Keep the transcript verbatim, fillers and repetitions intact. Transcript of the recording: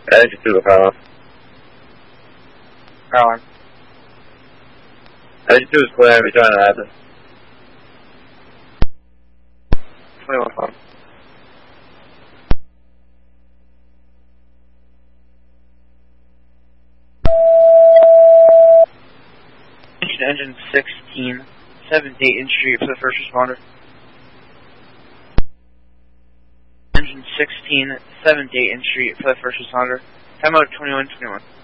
Engine two, power on. Power on. Engine two is clear, return to Athens. twenty-one phone. Engine sixteen, seven Dayton Street for the first responder. Engine sixteen, seven Dayton Street for the first responder. Time out twenty-one twenty-one.